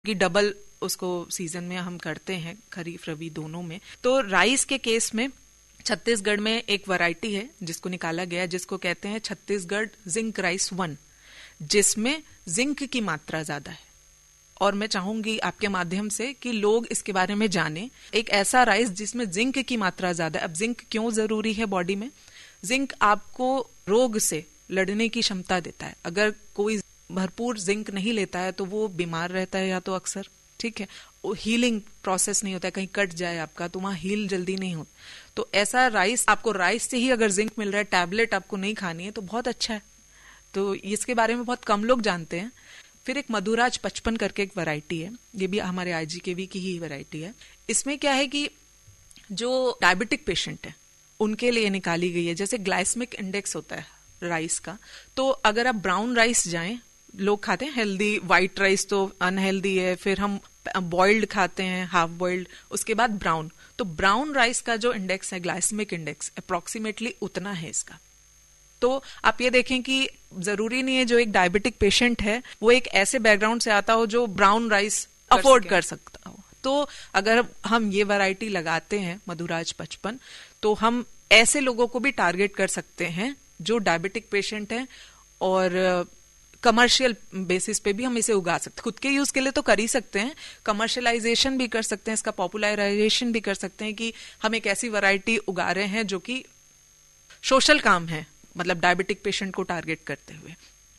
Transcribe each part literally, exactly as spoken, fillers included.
कि डबल उसको सीजन में हम करते हैं, खरीफ रबी दोनों में। तो राइस के केस में छत्तीसगढ़ में एक वैरायटी है जिसको निकाला गया, जिसको कहते हैं छत्तीसगढ़ जिंक राइस वन, जिसमें जिंक की मात्रा ज्यादा है। और मैं चाहूंगी आपके माध्यम से कि लोग इसके बारे में जाने, एक ऐसा राइस जिसमें जिंक की मात्रा ज्यादा है। अब जिंक क्यों जरूरी है बॉडी में? जिंक आपको रोग से लड़ने की क्षमता देता है। अगर कोई भरपूर जिंक नहीं लेता है तो वो बीमार रहता है या तो अक्सर, ठीक है, हीलिंग प्रोसेस नहीं होता है, कहीं कट जाए आपका तो वहां हील जल्दी नहीं होता। तो ऐसा राइस, आपको राइस से ही अगर जिंक मिल रहा है, टैबलेट आपको नहीं खानी है, तो बहुत अच्छा है। तो इसके बारे में बहुत कम लोग जानते हैं। फिर एक मधुराज पचपन करके एक वैरायटी है, ये भी हमारे आईजीकेवी की ही वैरायटी है। इसमें क्या है कि जो डायबिटिक पेशेंट है उनके लिए निकाली गई है। जैसे ग्लाइसेमिक इंडेक्स होता है राइस का, तो अगर आप ब्राउन राइस जाएं, लोग खाते हैं हेल्दी, व्हाइट राइस तो अनहेल्दी है, फिर हम बॉइल्ड खाते हैं, हाफ बॉइल्ड, उसके बाद ब्राउन। तो ब्राउन राइस का जो इंडेक्स है, ग्लाइसेमिक इंडेक्स अप्रोक्सीमेटली उतना है इसका। तो आप ये देखें कि जरूरी नहीं है जो एक डायबिटिक पेशेंट है वो एक ऐसे बैकग्राउंड से आता हो जो ब्राउन राइस अफोर्ड कर सकता हो। तो अगर हम ये वैरायटी लगाते हैं मधुराज पचपन, तो हम ऐसे लोगों को भी टारगेट कर सकते हैं जो डायबिटिक पेशेंट हैं, और कमर्शियल बेसिस पे भी हम इसे उगा सकते हैं। खुद के यूज के लिए तो कर ही सकते हैं, कमर्शियलाइजेशन भी कर सकते हैं, इसका पॉपुलराइजेशन भी कर सकते हैं कि हम एक ऐसी वैरायटी उगा रहे हैं जो कि सोशल काम है, मतलब डायबिटिक पेशेंट को टारगेट करते हुए।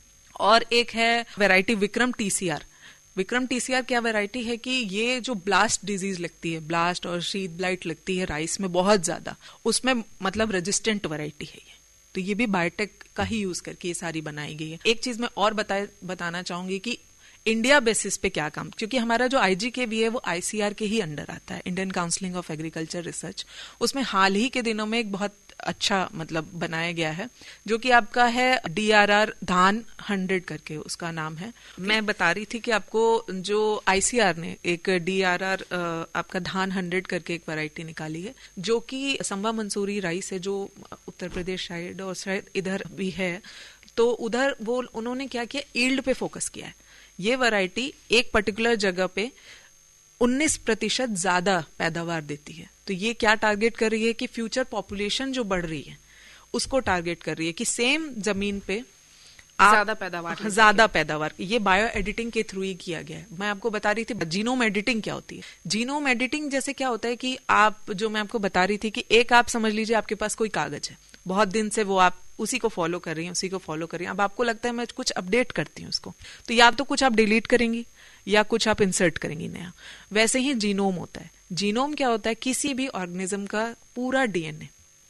और एक है variety Vikram TCR. Vikram TCR क्या वैरायटी है कि ये जो ब्लास्ट डिजीज लगती है, ब्लास्ट और शीत ब्लाइट लगती है राइस में बहुत ज्यादा, उसमें मतलब रेजिस्टेंट वैरायटी है ये। तो ये भी बायोटेक का ही यूज करके ये सारी बनाई गई है। एक चीज मैं और बता बताना चाहूंगी कि इंडिया बेसिस पे क्या काम, क्योंकि हमारा जो आईजीकेवी है वो आईसीआर के ही अंडर आता है, Indian counselling of agriculture research. उसमें हाल ही के दिनों में एक बहुत अच्छा मतलब बनाया गया है जो कि आपका है डीआरआर धान हंड्रेड करके उसका नाम है। मैं बता रही थी कि आपको जो आईसीआर ने एक डीआरआर आपका धान हंड्रेड करके एक वैरायटी निकाली है जो कि संबा मंसूरी राइस है, जो उत्तर प्रदेश साइड और शायद इधर भी है। तो उधर वो उन्होंने क्या किया, ईल्ड पे फोकस किया है। ये वैरायटी एक पर्टिकुलर जगह पे उन्नीस प्रतिशत ज्यादा पैदावार देती है। तो ये क्या टारगेट कर रही है कि फ्यूचर पॉपुलेशन जो बढ़ रही है उसको टारगेट कर रही है कि सेम जमीन पे ज्यादा पैदावार ज्यादा पैदावार। ये बायो एडिटिंग के थ्रू ही किया गया है। मैं आपको बता रही थी जीनोम एडिटिंग क्या होती है। जीनोम एडिटिंग जैसे क्या होता है कि आप, जो मैं आपको बता रही थी कि एक आप समझ लीजिए आपके पास कोई कागज है, बहुत दिन से वो आप उसी को फॉलो कर रही हैं, उसी को फॉलो कर रही हैं। अब आपको लगता है मैं कुछ अपडेट करती हूँ उसको, तो या तो कुछ आप डिलीट करेंगी या कुछ आप इंसर्ट करेंगी नया। वैसे ही जीनोम होता है। जीनोम क्या होता है, किसी भी ऑर्गेनिज्म का पूरा डीएनए,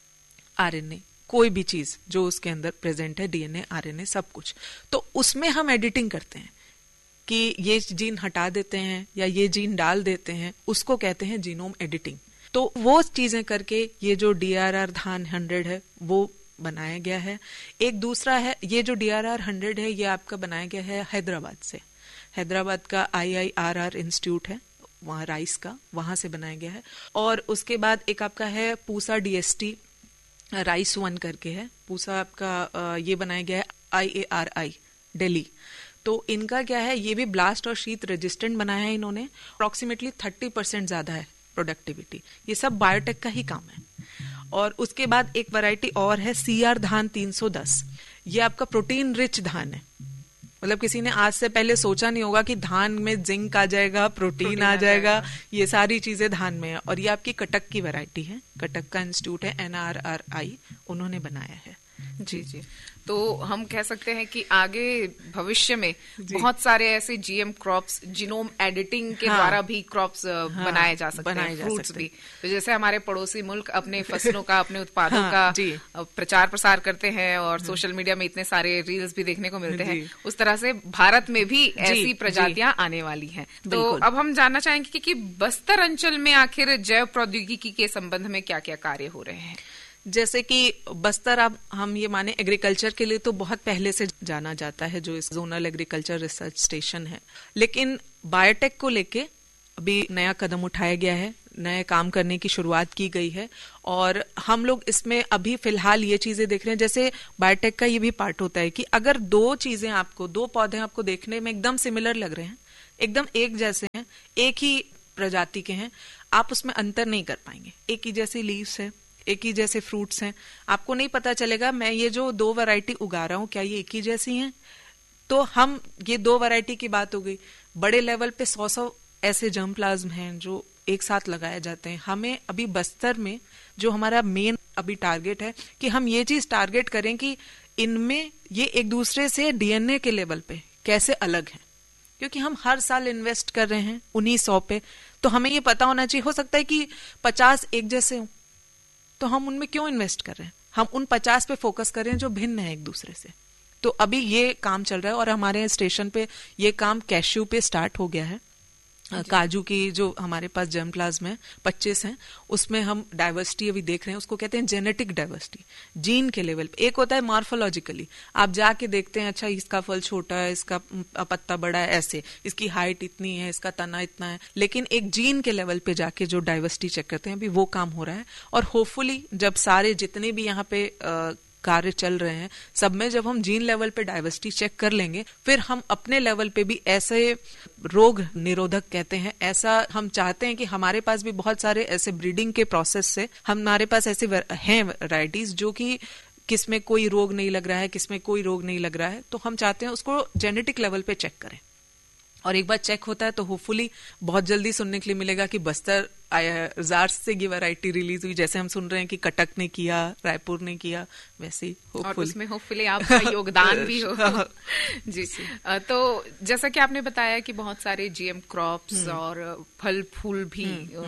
आरएनए, कोई भी चीज जो उसके अंदर प्रेजेंट है, डीएनए, आरएनए, सब कुछ। तो उसमें हम एडिटिंग करते हैं कि ये जीन हटा देते हैं या ये जीन डाल देते हैं, उसको कहते हैं जीनोम एडिटिंग। तो वो चीजें करके ये जो डीआरआर धान हंड्रेड है वो बनाया गया है। एक दूसरा है, ये जो डीआरआर हंड्रेड है ये आपका बनाया गया है हैदराबाद से। हैदराबाद का आईआईआरआर इंस्टीट्यूट है वहाँ राइस का, वहां से बनाया गया है। और उसके बाद एक आपका है पूसा डीएसटी राइस वन करके है, पूसा आपका ये बनाया गया है आईएआरआई दिल्ली। तो इनका क्या है, ये भी ब्लास्ट और शीत रेजिस्टेंट बनाया है इन्होंने। अप्रोक्सीमेटली थर्टी परसेंट ज्यादा है प्रोडक्टिविटी। ये सब बायोटेक का ही काम है। और उसके बाद एक वैरायटी और है सीआर धान तीन सौ दस। ये आपका प्रोटीन रिच धान है। मतलब किसी ने आज से पहले सोचा नहीं होगा कि धान में जिंक आ जाएगा, प्रोटीन, प्रोटीन आ जाएगा, आ जाएगा। ये सारी चीजें धान में है। और ये आपकी कटक की वैरायटी है, कटक का इंस्टीट्यूट है, एनआरआरआई, उन्होंने बनाया है। जी जी। तो हम कह सकते हैं कि आगे भविष्य में बहुत सारे ऐसे जीएम क्रॉप्स, जीनोम एडिटिंग के हाँ, द्वारा भी क्रॉप्स हाँ, बनाए जा सकते हैं, फ्रूट्स भी। तो जैसे हमारे पड़ोसी मुल्क अपने फसलों का, अपने उत्पादों हाँ, का प्रचार प्रसार करते हैं और सोशल मीडिया में इतने सारे रील्स भी देखने को मिलते हैं, उस तरह से भारत में भी ऐसी प्रजातियां आने वाली हैं। तो अब हम जानना चाहेंगे कि बस्तर अंचल में आखिर जैव प्रौद्योगिकी के संबंध में क्या क्या कार्य हो रहे हैं। जैसे कि बस्तर, अब हम ये माने एग्रीकल्चर के लिए तो बहुत पहले से जाना जाता है, जो इस जोनल एग्रीकल्चर रिसर्च स्टेशन है। लेकिन बायोटेक को लेके अभी नया कदम उठाया गया है, नए काम करने की शुरुआत की गई है। और हम लोग इसमें अभी फिलहाल ये चीजें देख रहे हैं, जैसे बायोटेक का ये भी पार्ट होता है कि अगर दो चीजें आपको, दो पौधे आपको देखने में एकदम सिमिलर लग रहे हैं, एकदम एक जैसे हैं, एक ही प्रजाति के हैं, आप उसमें अंतर नहीं कर पाएंगे। एक ही जैसी लीव्स है, एक ही जैसे फ्रूट्स हैं, आपको नहीं पता चलेगा मैं ये जो दो वैरायटी उगा रहा हूँ क्या ये एक ही जैसी हैं। तो हम ये दो वैरायटी की बात हो गई। बड़े लेवल पे सौ सौ ऐसे जर्मप्लाज्म हैं जो एक साथ लगाए जाते हैं। हमें अभी बस्तर में जो हमारा मेन अभी टारगेट है कि हम ये चीज टारगेट करें कि इनमें ये एक दूसरे से डीएनए के लेवल पे कैसे अलग हैं, क्योंकि हम हर साल इन्वेस्ट कर रहे हैं उन्हीं सौ पे, तो हमें ये पता होना चाहिए। हो सकता है कि पचास एक जैसे हों, तो हम उनमें क्यों इन्वेस्ट कर रहे हैं, हम उन पचास पे फोकस कर रहे हैं जो भिन्न है एक दूसरे से। तो अभी ये काम चल रहा है और हमारे स्टेशन पे ये काम कैश्यू पे स्टार्ट हो गया है। काजू की जो हमारे पास जर्मप्लाज्म है पच्चीस हैं, उसमें हम डाइवर्सिटी अभी देख रहे हैं, उसको कहते हैं जेनेटिक डाइवर्सिटी, जीन के लेवल पे। एक होता है मॉर्फोलॉजिकली, आप जाके देखते हैं अच्छा इसका फल छोटा है, इसका पत्ता बड़ा है, ऐसे इसकी हाइट इतनी है, इसका तना इतना है। लेकिन एक जीन के लेवल पे जाके जो डाइवर्सिटी चेक करते हैं, अभी वो काम हो रहा है। और होपफुली जब सारे जितने भी यहाँ पे आ, कार्य चल रहे हैं सब में जब हम जीन लेवल पे डाइवर्सिटी चेक कर लेंगे, फिर हम अपने लेवल पे भी ऐसे रोग निरोधक कहते हैं, ऐसा हम चाहते हैं कि हमारे पास भी बहुत सारे ऐसे ब्रीडिंग के प्रोसेस से हमारे पास ऐसे हैं वैरायटीज जो कि किसमें कोई रोग नहीं लग रहा है, किसमें कोई रोग नहीं लग रहा है, तो हम चाहते हैं उसको जेनेटिक लेवल पे चेक करें। और एक बार चेक होता है तो होपफुली बहुत जल्दी सुनने के लिए मिलेगा कि बस्तर जार्स से ये वैरायटी रिलीज हुई। जैसे हम सुन रहे हैं कि कटक ने किया, रायपुर ने किया, वैसे ही और उसमें होपफुली आपका योगदान भी हो। जी, तो जैसा कि आपने बताया कि बहुत सारे जीएम क्रॉप्स और फल फूल भी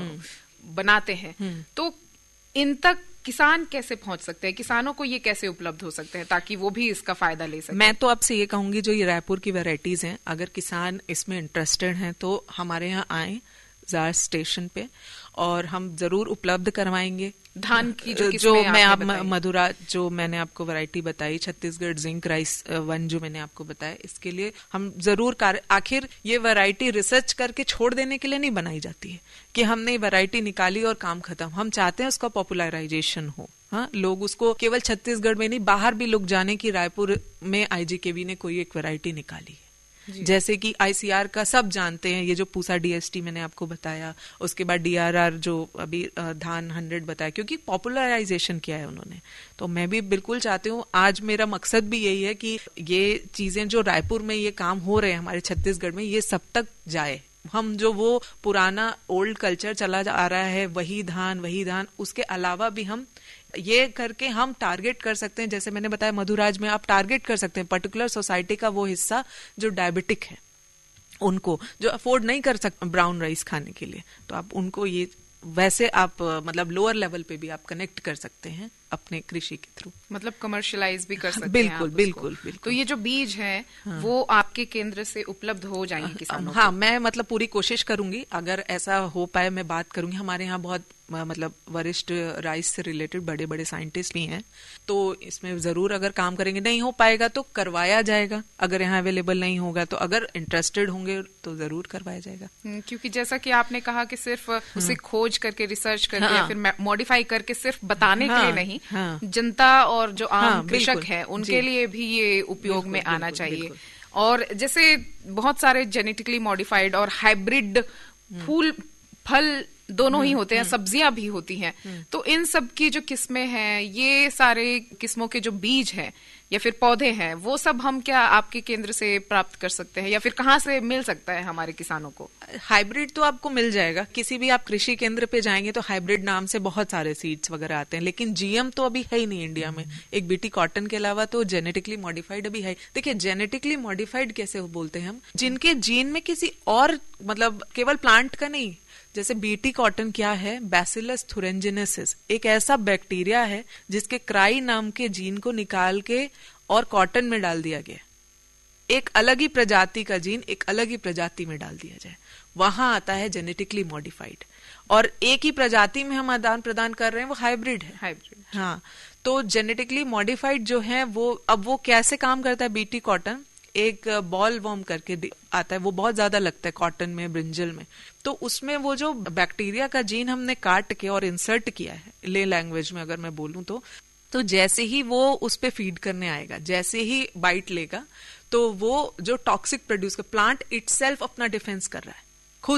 बनाते हैं, तो इन तक किसान कैसे पहुंच सकते हैं, किसानों को ये कैसे उपलब्ध हो सकते हैं ताकि वो भी इसका फायदा ले सके? मैं तो आपसे ये कहूंगी जो ये रायपुर की वैरायटीज हैं, अगर किसान इसमें इंटरेस्टेड हैं तो हमारे यहाँ आए जार स्टेशन पे और हम जरूर उपलब्ध करवाएंगे। धान की जो, जो मैं आप मधुरा जो मैंने आपको वैरायटी बताई, छत्तीसगढ़ जिंक राइस वन जो मैंने आपको बताया, इसके लिए हम जरूर कार्य, आखिर ये वैरायटी रिसर्च करके छोड़ देने के लिए नहीं बनाई जाती है कि हमने वैरायटी निकाली और काम खत्म। हम चाहते हैं उसका पॉपुलराइजेशन हो। हाँ, लोग उसको केवल छत्तीसगढ़ में नहीं, बाहर भी लोग जाने की रायपुर में आईजीकेवी ने कोई एक वैरायटी निकाली है। जैसे कि आईसीआर का सब जानते हैं, ये जो पूसा डीएसटी मैंने आपको बताया, उसके बाद डीआरआर जो अभी धान हंड्रेड बताया, क्योंकि पॉपुलराइजेशन किया है उन्होंने। तो मैं भी बिल्कुल चाहती हूँ, आज मेरा मकसद भी यही है कि ये चीजें जो रायपुर में ये काम हो रहे हैं हमारे छत्तीसगढ़ में, ये सब तक जाए। हम जो वो पुराना ओल्ड कल्चर चला आ रहा है, वही धान वही धान, उसके अलावा भी हम ये करके हम टारगेट कर सकते हैं। जैसे मैंने बताया मधुराज में आप टारगेट कर सकते हैं पर्टिकुलर सोसाइटी का वो हिस्सा जो डायबिटिक है, उनको जो अफोर्ड नहीं कर सकते ब्राउन राइस खाने के लिए, तो आप उनको ये वैसे आप मतलब लोअर लेवल पे भी आप कनेक्ट कर सकते हैं अपने कृषि के थ्रू, मतलब कमर्शियलाइज भी कर सकते बिल्कुल, हैं आप बिल्कुल बिल्कुल। तो ये जो बीज है हाँ। वो आपके केंद्र से उपलब्ध हो जाएंगे किसानों हाँ, मैं मतलब पूरी कोशिश करूंगी, अगर ऐसा हो पाए मैं बात करूंगी। हमारे यहाँ बहुत मतलब वरिष्ठ राइस से रिलेटेड बड़े बड़े साइंटिस्ट भी हैं, तो इसमें जरूर अगर काम करेंगे। नहीं हो पाएगा तो करवाया जाएगा, अगर यहाँ अवेलेबल नहीं होगा तो अगर इंटरेस्टेड होंगे तो जरूर करवाया जाएगा। क्योंकि जैसा कि आपने कहा कि सिर्फ उसे खोज करके रिसर्च करके हाँ। या फिर मॉडिफाई करके सिर्फ बताने हाँ। के लिए नहीं, हाँ। जनता और जो आम हाँ, कृषक है उनके लिए भी ये उपयोग में आना चाहिए। और जैसे बहुत सारे जेनेटिकली मॉडिफाइड और हाइब्रिड फूल फल दोनों ही होते हैं, सब्जियां भी होती हैं, तो इन सब की जो किस्में हैं, ये सारे किस्मों के जो बीज हैं या फिर पौधे हैं, वो सब हम क्या आपके केंद्र से प्राप्त कर सकते हैं या फिर कहाँ से मिल सकता है हमारे किसानों को? हाइब्रिड तो आपको मिल जाएगा, किसी भी आप कृषि केंद्र पे जाएंगे तो हाइब्रिड नाम से बहुत सारे सीड्स वगैरह आते हैं, लेकिन जीएम तो अभी है ही नहीं इंडिया में। एक बीटी कॉटन के अलावा तो जेनेटिकली मॉडिफाइड अभी है। देखिए जेनेटिकली मॉडिफाइड कैसे बोलते हैं हम, जिनके जीन में किसी और मतलब केवल प्लांट का नहीं, जैसे बीटी कॉटन क्या है, बैसिलस थुरेंजिनेसिस एक ऐसा बैक्टीरिया है जिसके क्राई नाम के जीन को निकाल के और कॉटन में डाल दिया गया। एक अलग ही प्रजाति का जीन एक अलग ही प्रजाति में डाल दिया जाए, वहां आता है जेनेटिकली मॉडिफाइड। और एक ही प्रजाति में हम आदान प्रदान कर रहे हैं, वो हाइब्रिड है। हाइब्रिड हाँ, तो जेनेटिकली मॉडिफाइड जो है वो अब वो कैसे काम करता है, बीटी कॉटन एक बॉल वॉर्म करके आता है, वो बहुत ज्यादा लगता है कॉटन में, ब्रिंजल में, तो उसमें वो जो बैक्टीरिया का जीन हमने काट के और इंसर्ट किया है, ले लैंग्वेज में अगर मैं बोलूं तो तो जैसे ही वो उस पे फीड करने आएगा, जैसे ही बाइट लेगा, तो वो जो टॉक्सिक प्रोड्यूस कर, प्लांट इटसेल्फ अपना डिफेंस कर रहा है,